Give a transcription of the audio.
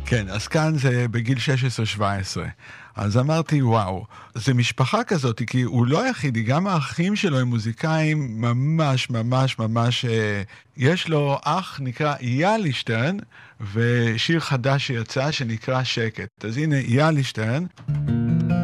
כן, אז כאן זה בגיל 16-17. אז אמרתי, וואו, זה משפחה כזאת, כי הוא לא היחידי, גם האחים שלו הם מוזיקאים ממש ממש ממש, יש לו אח נקרא יאלי שטרן, ושיר חדש שיצא שנקרא שקט. אז הנה יאלי שטרן.